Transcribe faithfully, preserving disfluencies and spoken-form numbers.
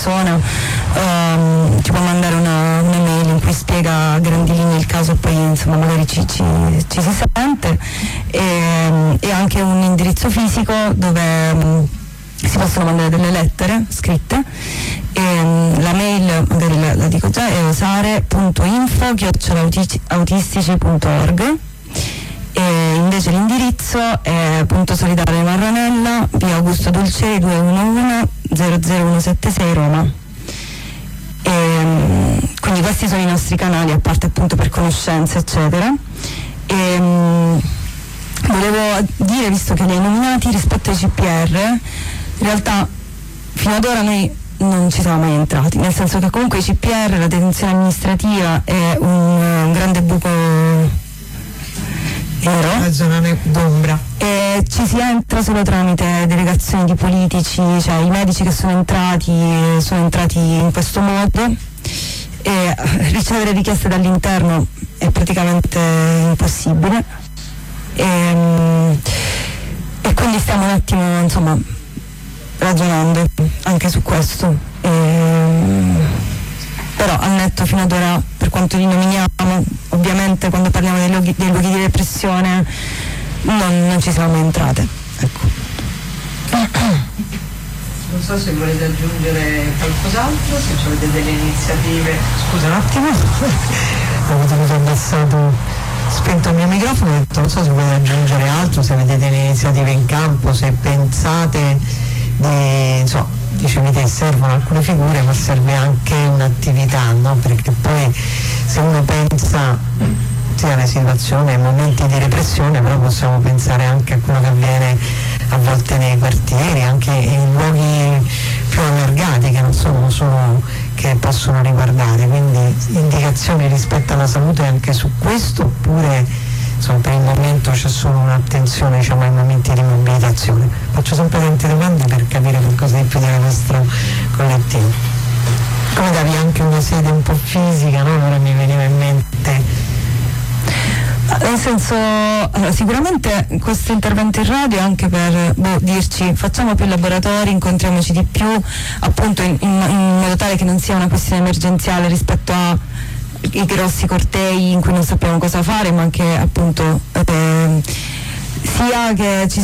persona, ehm, ti può mandare una, un'email in cui spiega a grandi linee il caso e poi insomma magari ci, ci, ci si sente, e, e anche un indirizzo fisico dove mh, si possono mandare delle lettere scritte, e la mail magari la, la dico già, è osare punto info chiocciola autistici punto org, e invece l'indirizzo è punto solidale Marranella, via Augusto Dulceri duecentouno zero zero uno sette sei Roma. E quindi questi sono i nostri canali, a parte appunto per conoscenze eccetera. E volevo dire, visto che li hai nominati, rispetto ai C P R, in realtà fino ad ora noi non ci siamo mai entrati, nel senso che comunque i C P R, la detenzione amministrativa, è un, un grande buco nero, una zona d'ombra, e ci si entra solo tramite delegazioni di politici, cioè i medici che sono entrati sono entrati in questo modo, e ricevere richieste dall'interno è praticamente impossibile, e, e quindi stiamo un attimo insomma ragionando anche su questo, e, però al netto fino ad ora, per quanto li nominiamo, ovviamente quando parliamo dei luoghi, dei luoghi di repressione non, non ci siamo mai entrate, ecco. Non so se volete aggiungere qualcos'altro, se avete delle iniziative. Scusa un attimo, ho avuto abbassato, spento il mio microfono, ho detto non so se volete aggiungere altro, se avete delle iniziative in campo, se pensate di, insomma, dicevi te, servono alcune figure ma serve anche un'attività, no? Perché poi se uno pensa sia alle situazioni, ai momenti di repressione, però possiamo pensare anche a quello che avviene a volte nei quartieri, anche in luoghi più allargati che non sono solo che possono riguardare, quindi indicazioni rispetto alla salute anche su questo, oppure insomma, per il momento c'è solo un'attenzione, diciamo, ai momenti di mobilitazione. Faccio sempre tante domande per capire qualcosa di più del nostro collettivo. Come davi anche una sede un po' fisica, no? Ora mi veniva in mente. Nel senso, allora, sicuramente questo intervento in radio è anche per boh, dirci facciamo più laboratori, incontriamoci di più, appunto in, in, in modo tale che non sia una questione emergenziale rispetto a i grossi cortei in cui non sappiamo cosa fare, ma anche appunto eh, sia che ci